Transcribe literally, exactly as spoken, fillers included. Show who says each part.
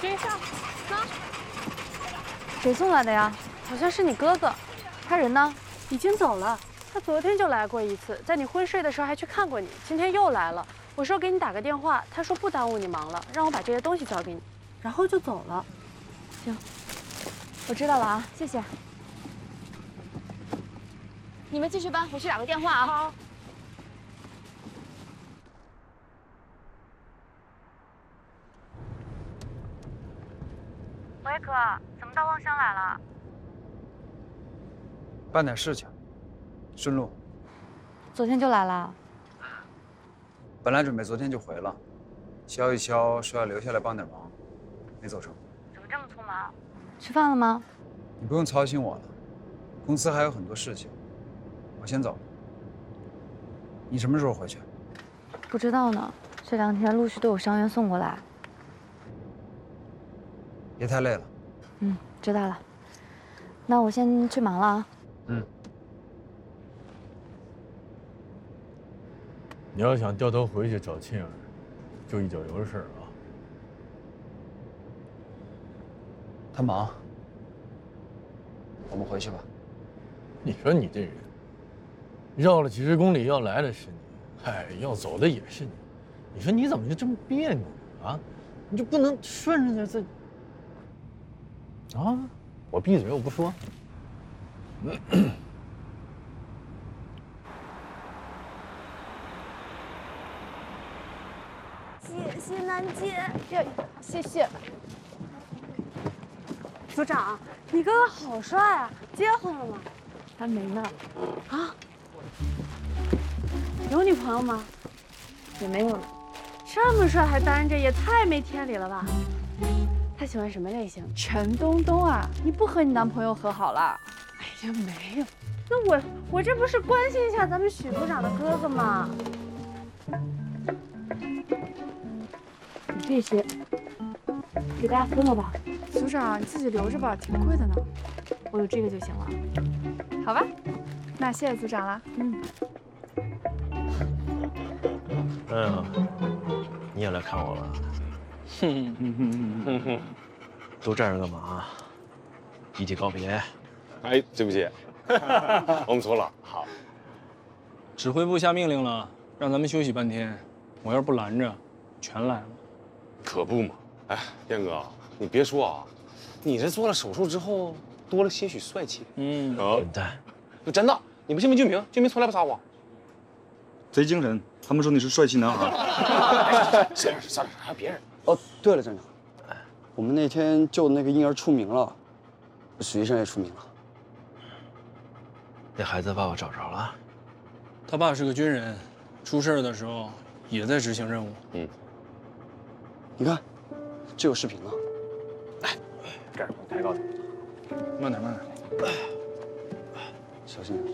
Speaker 1: 君上，那
Speaker 2: 谁送来的呀？
Speaker 1: 好像是你哥哥，
Speaker 2: 他人呢？
Speaker 1: 已经走了。他昨天就来过一次，在你昏睡的时候还去看过你，今天又来了。我说给你打个电话，他说不耽误你忙了，让我把这些东西交给你，然后就走了。
Speaker 2: 行，我知道了啊，谢谢。你们继续搬，我去打个电话啊。
Speaker 1: 好。
Speaker 2: 喂，哥，怎么到望乡来了？
Speaker 3: 办点事情，顺路。
Speaker 2: 昨天就来了。
Speaker 3: 本来准备昨天就回了，肖一肖说要留下来帮点忙，没走成。
Speaker 2: 怎么这么匆忙？吃饭了吗？
Speaker 3: 你不用操心我了，公司还有很多事情，我先走了。你什么时候回去？
Speaker 2: 不知道呢，这两天陆续都有伤员送过来。
Speaker 3: 别太累了。
Speaker 2: 嗯，知道了。那我先去忙了啊。
Speaker 3: 嗯。
Speaker 4: 你要想掉头回去找庆儿，就一脚油的事儿啊。
Speaker 3: 他忙，我们回去吧。
Speaker 4: 你说你这人，绕了几十公里要来的是你，哎，要走的也是你。你说你怎么就这么别扭啊？你就不能顺着点再？啊！我闭嘴，我不说。
Speaker 2: 谢谢南姐，呀，谢谢。
Speaker 1: 组长，你哥哥好帅啊！结婚了吗？
Speaker 2: 还没呢。
Speaker 1: 啊？有女朋友吗？
Speaker 2: 也没有呢。
Speaker 1: 这么帅还单着，也太没天理了吧！他喜欢什么类型？
Speaker 2: 陈东东啊，你不和你男朋友和好了？
Speaker 1: 哎呀，没有。那我我这不是关心一下咱们许组长的哥哥吗？
Speaker 2: 你这些给大家分了吧。
Speaker 5: 组长，你自己留着吧，挺贵的呢。
Speaker 2: 我有这个就行了。
Speaker 5: 好吧，那谢谢组长了。
Speaker 2: 嗯。
Speaker 6: 哎呀，你也来看我了？哼哼哼哼哼，都站着干嘛？一起告别。
Speaker 7: 哎，对不起，我们错了。好，
Speaker 8: 指挥部下命令了，让咱们休息半天。我要是不拦着，全来了。
Speaker 7: 可不嘛！哎，燕哥，你别说啊，你这做了手术之后多了些许帅气。
Speaker 8: 嗯，
Speaker 7: 哦，
Speaker 6: 滚蛋！
Speaker 7: 就真的，你不信问俊平，俊平从来不撒谎。
Speaker 9: 贼精神，他们说你是帅气男孩。
Speaker 7: 谁人？啥人？还有别人？
Speaker 10: 哦，对了，站长，我们那天救的那个婴儿出名了，许医生也出名了。
Speaker 6: 那孩子爸爸找着了？
Speaker 8: 他爸是个军人，出事的时候也在执行任务。
Speaker 7: 嗯，
Speaker 10: 你看，这有视频了。
Speaker 7: 哎，这儿抬高点，
Speaker 8: 慢点，慢点，
Speaker 10: 小心点。